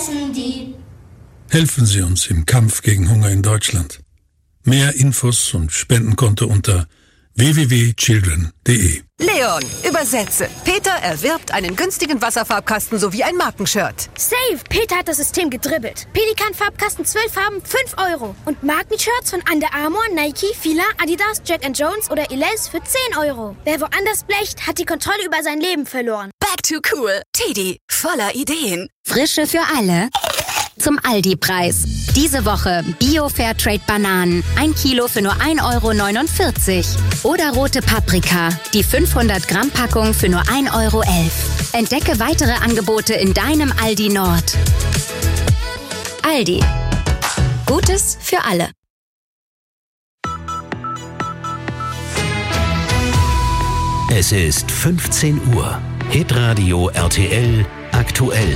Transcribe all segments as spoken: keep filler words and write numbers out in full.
essen die. Helfen Sie uns im Kampf gegen Hunger in Deutschland. Mehr Infos und Spendenkonto unter w w w punkt children punkt d e. Leon, übersetze. Peter erwirbt einen günstigen Wasserfarbkasten sowie ein Markenshirt. Safe! Peter hat das System gedribbelt. Pelikan-Farbkasten zwölf Farben, fünf Euro. Und Markenshirts von Under Armour, Nike, Fila, Adidas, Jack and Jones oder Elize für zehn Euro. Wer woanders blecht, hat die Kontrolle über sein Leben verloren. Back to cool. Teddy, voller Ideen. Frische für alle. Zum Aldi-Preis. Diese Woche Bio-Fairtrade-Bananen. Ein Kilo für nur ein Euro neunundvierzig. Oder rote Paprika. Die fünfhundert Gramm Packung für nur ein Euro elf. Entdecke weitere Angebote in deinem Aldi Nord. Aldi. Gutes für alle. Es ist fünfzehn Uhr. Hitradio R T L aktuell.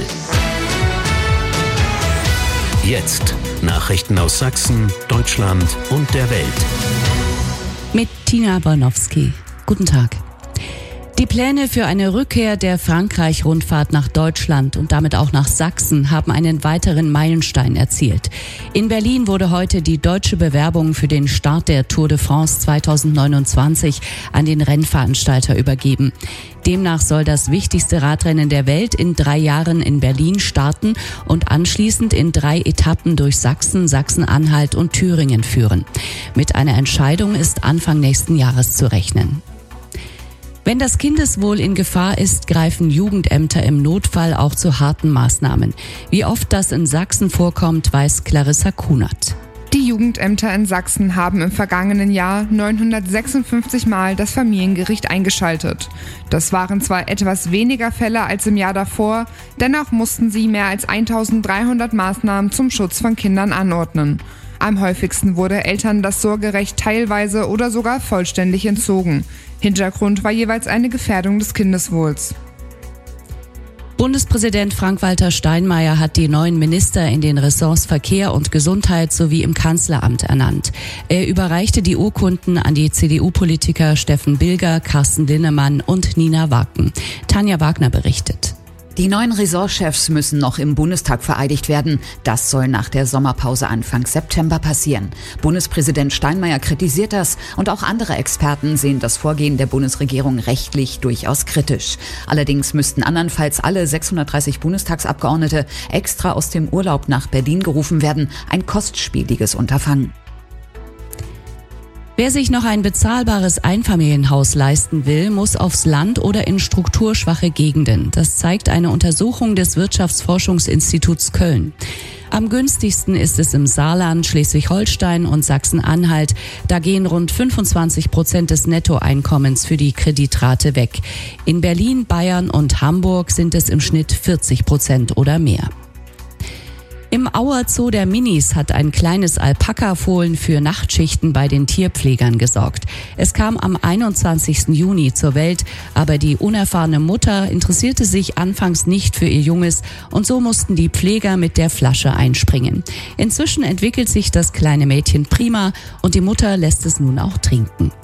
Jetzt Nachrichten aus Sachsen, Deutschland und der Welt. Mit Tina Bornowski. Guten Tag. Die Pläne für eine Rückkehr der Frankreich-Rundfahrt nach Deutschland und damit auch nach Sachsen haben einen weiteren Meilenstein erzielt. In Berlin wurde heute die deutsche Bewerbung für den Start der Tour de France zweitausendneunundzwanzig an den Rennveranstalter übergeben. Demnach soll das wichtigste Radrennen der Welt in drei Jahren in Berlin starten und anschließend in drei Etappen durch Sachsen, Sachsen-Anhalt und Thüringen führen. Mit einer Entscheidung ist Anfang nächsten Jahres zu rechnen. Wenn das Kindeswohl in Gefahr ist, greifen Jugendämter im Notfall auch zu harten Maßnahmen. Wie oft das in Sachsen vorkommt, weiß Clarissa Kunert. Die Jugendämter in Sachsen haben im vergangenen Jahr neunhundertsechsundfünfzig Mal das Familiengericht eingeschaltet. Das waren zwar etwas weniger Fälle als im Jahr davor, dennoch mussten sie mehr als eintausenddreihundert Maßnahmen zum Schutz von Kindern anordnen. Am häufigsten wurde Eltern das Sorgerecht teilweise oder sogar vollständig entzogen. Hintergrund war jeweils eine Gefährdung des Kindeswohls. Bundespräsident Frank-Walter Steinmeier hat die neuen Minister in den Ressorts Verkehr und Gesundheit sowie im Kanzleramt ernannt. Er überreichte die Urkunden an die C D U-Politiker Steffen Bilger, Carsten Linnemann und Nina Waken. Tanja Wagner berichtet. Die neuen Ressortchefs müssen noch im Bundestag vereidigt werden. Das soll nach der Sommerpause Anfang September passieren. Bundespräsident Steinmeier kritisiert das und auch andere Experten sehen das Vorgehen der Bundesregierung rechtlich durchaus kritisch. Allerdings müssten andernfalls alle sechshundertdreißig Bundestagsabgeordnete extra aus dem Urlaub nach Berlin gerufen werden. Ein kostspieliges Unterfangen. Wer sich noch ein bezahlbares Einfamilienhaus leisten will, muss aufs Land oder in strukturschwache Gegenden. Das zeigt eine Untersuchung des Wirtschaftsforschungsinstituts Köln. Am günstigsten ist es im Saarland, Schleswig-Holstein und Sachsen-Anhalt. Da gehen rund fünfundzwanzig Prozent des Nettoeinkommens für die Kreditrate weg. In Berlin, Bayern und Hamburg sind es im Schnitt vierzig Prozent oder mehr. Im Auer Zoo der Minis hat ein kleines Alpaka-Fohlen für Nachtschichten bei den Tierpflegern gesorgt. Es kam am einundzwanzigsten Juni zur Welt, aber die unerfahrene Mutter interessierte sich anfangs nicht für ihr Junges und so mussten die Pfleger mit der Flasche einspringen. Inzwischen entwickelt sich das kleine Mädchen prima und die Mutter lässt es nun auch trinken.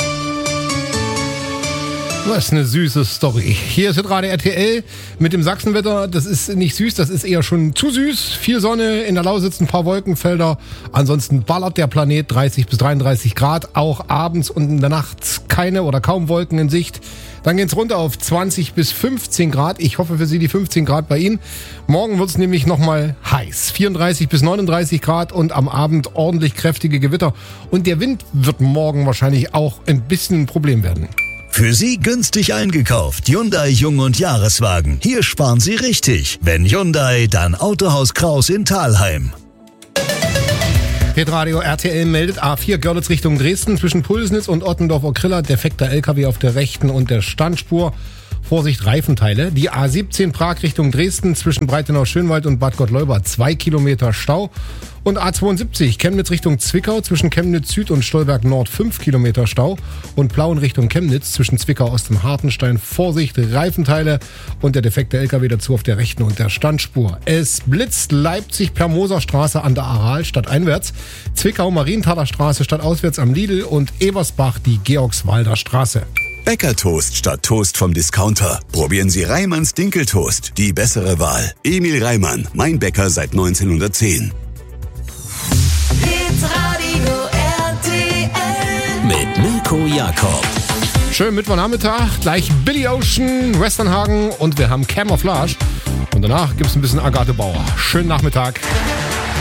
Was eine süße Story. Hier ist gerade R T L mit dem Sachsenwetter. Das ist nicht süß, das ist eher schon zu süß. Viel Sonne, in der Lausitz ein paar Wolkenfelder. Ansonsten ballert der Planet dreißig bis dreiunddreißig Grad. Auch abends und in der Nacht keine oder kaum Wolken in Sicht. Dann geht's runter auf zwanzig bis fünfzehn Grad. Ich hoffe für Sie die fünfzehn Grad bei Ihnen. Morgen wird's nämlich nochmal heiß. vierunddreißig bis neununddreißig Grad und am Abend ordentlich kräftige Gewitter. Und der Wind wird morgen wahrscheinlich auch ein bisschen ein Problem werden. Für Sie günstig eingekauft. Hyundai Jung- und Jahreswagen. Hier sparen Sie richtig. Wenn Hyundai, dann Autohaus Kraus in Thalheim. Hitradio R T L meldet A vier Görlitz Richtung Dresden zwischen Pulsnitz und Ottendorf-Okrilla. Defekter L K W auf der rechten und der Standspur. Vorsicht, Reifenteile. Die A siebzehn Prag Richtung Dresden zwischen Breitenau-Schönwald und Bad Gottleuba. Zwei Kilometer Stau. Und A zweiundsiebzig Chemnitz Richtung Zwickau zwischen Chemnitz Süd und Stolberg Nord. Fünf Kilometer Stau. Und Plauen Richtung Chemnitz zwischen Zwickau Ost und Hartenstein. Vorsicht, Reifenteile und der defekte L K W dazu auf der rechten und der Standspur. Es blitzt Leipzig per Moserstraße an der Aral stadteinwärts. Zwickau Marienthaler Straße stadtauswärts am Lidl und Ebersbach die Georgswalder Straße. Bäckertoast statt Toast vom Discounter. Probieren Sie Reimanns Dinkeltoast, die bessere Wahl. Emil Reimann, mein Bäcker seit neunzehnhundertzehn. Hitradio R T L mit Mirko Jakob. Schönen Mittwochnachmittag, gleich Billy Ocean, Westernhagen und wir haben Camouflage. Und danach gibt es ein bisschen Agathe Bauer. Schönen Nachmittag.